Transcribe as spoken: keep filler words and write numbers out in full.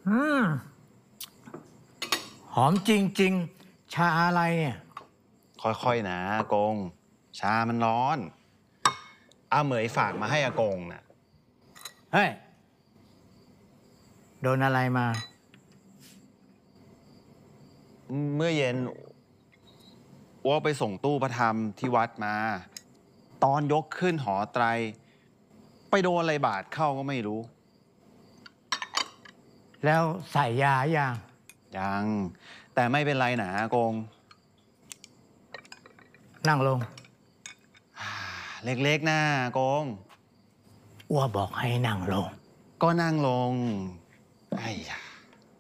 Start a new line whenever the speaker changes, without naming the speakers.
อืมหอมจริงๆ ชาอะไรเนี่ย
ค่อยๆนะอากง ชามันร้อนอาเหมยฝากมาให้อากงน่ะ
เฮ้ย โดนอะไรมา
เมื่อเย็นอ้วไปส่งตู้พระธรรมที่วัดมา ตอนยกขึ้นหอไตร ไปโดนอะไรบาดเข้าก็ไม่รู้
แล้วใส่ยาอย่าง
ยัง แต่ไม่เป็นไรนะอากง
นั่งลง
เล็กๆนะอากง
อ้วบอกให้นั่งลง
ก็นั่งลงไอ้ยา